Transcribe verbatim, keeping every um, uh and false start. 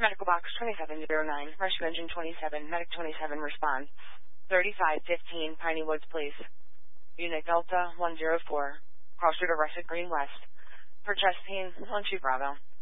Medical box twenty-seven oh nine, rescue engine twenty-seven, medic twenty-seven, respond. thirty-five fifteen, Piney Woods, please. Unit Delta one zero four, cross route arrested Green West. For chest pain, one two Bravo.